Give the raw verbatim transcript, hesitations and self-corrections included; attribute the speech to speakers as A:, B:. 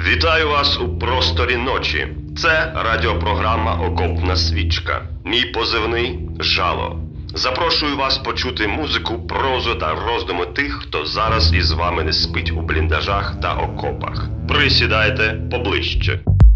A: Вітаю вас у просторі ночі. Це радіопрограма «Окопна свічка». Мій позивний – Жало. Запрошую вас почути музику, прозу та роздуми тих, хто зараз із вами не спить у бліндажах та окопах. Присідайте поближче.